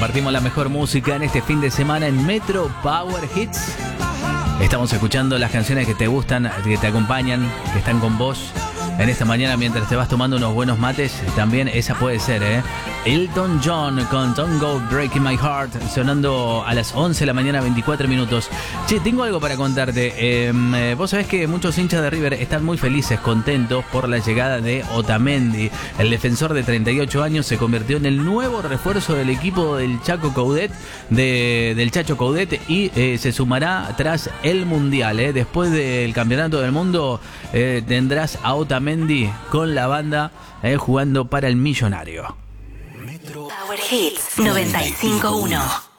Compartimos la mejor música en este fin de semana en Metro Power Hits. Estamos escuchando las canciones que te gustan, que te acompañan, que están con vos en esta mañana mientras te vas tomando unos buenos mates. También esa puede ser, Elton John con Don't Go Breaking My Heart, sonando a las 11 de la mañana, 24 minutos. Che, tengo algo para contarte. Vos sabés que muchos hinchas de River están muy felices, contentos por la llegada de Otamendi. El defensor de 38 años se convirtió en el nuevo refuerzo del equipo del Chacho Coudet, del Chacho Coudet, y se sumará tras el Mundial. Después del Campeonato del Mundo tendrás a Otamendi con la banda jugando para el Millonario. Power Hits 95.1.